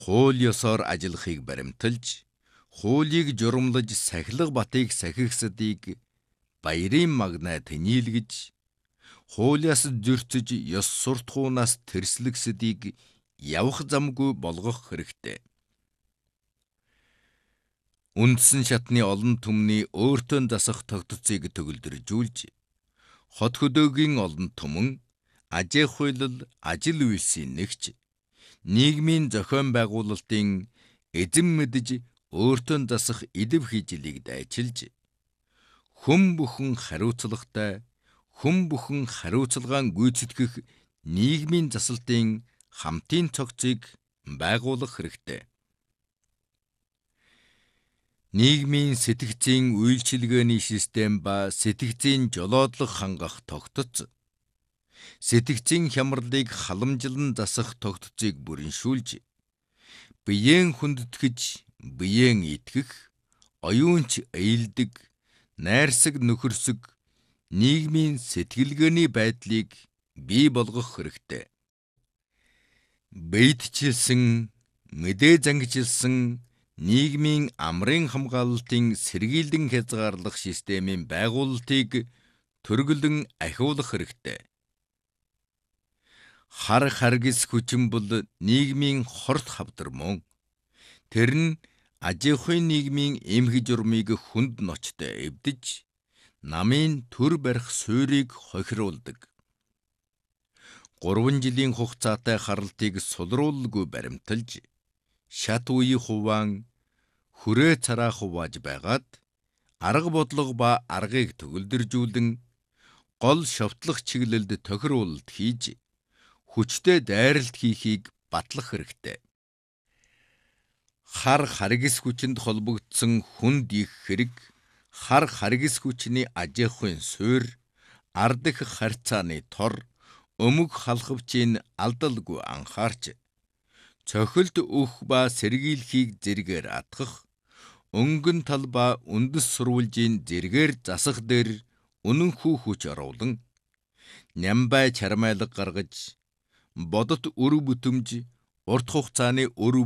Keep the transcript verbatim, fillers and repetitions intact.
Хууль ёсоор ажиллахыг баримталж, хуулийг журамлаж сахилга батыг сахигсдыг баярын магнай тэнийлгэж, хуулиас зөрчиж ёс суртахуунаас тэрслэгсдийг явах замгүй болгох хэрэгтэй. Үндсэн шатны олон түмний өөртөө засах тогтцыг төгөлдржүүлж, хот хөдөөгийн олон түмэн, ажээ хуйлал, ажил үйлсийн нэгж, нийгмийн зохион байгуулалтын эзэн мэдж өөртөө засах идэв хийжлийг дайчилж, хүн бүхэн хариуцлагатай, хүн бүхэн хариуцлагаан гүйцэтгэх нийгмийн засалтын хамтын цогцыг байгуулах хэрэгтэй. Нийгмийн сэтгцийн үйлчилгээний систем ба сэтгцийн жолоодлого хангах тогтоц, сэтгцийн хямралыг халамжилан засах тогтцыг бүрэншүүлж, биеэн хүндэтгэж, биеэн итгэх, оюунч эйлдэг, найрсаг нөхөрсөг, нийгмийн сэтгэлгээний байдлыг бий болгох хэрэгтэй. Бэйдчилсэн, мэдээ зангижилсан нийгмийн амрын хамгаалалтын сэргийлэн хязгаарлах системийн байгуулалтыг төргөлөн ахиулах хэрэгтэй. Хар харгис хүчин бол нийгмийн хорт хавдар мөн. Тэр нь ажийнхуй нийгмийн эмх журмыг хүнд ночтой эвдэж, намын төр барих суурийг хохируулдаг. Гурван жилийн хугацаатай харалтыг сулруулгүй баримталж, шат үе хуваан, хүрээ цараа хувааж байгаад, арга бодлого ба аргыг төгөлдржүүлэн, гол шовтлох чиглэлд тохируулалт хийж, хүчтэй дайралт хийхийг батлах хэрэгтэй. Хар харгис хүчинд холбогдсон хүнд их хэрэг, хар харгис хүчний ажийнхуйн суурь, ардах харьцааны тор, өмг халхавчийн алдалгүй анхаарч, цохилт өөх ба сэргийлхийг зэргээр атгах, өнгөн тал ба үндэс сурвалжийн зэргээр засах дээр үнэнхүү хүч оруулан, нямбай чармайлга гаргаж, бодот үр бүтэмж, урт хугацааны үр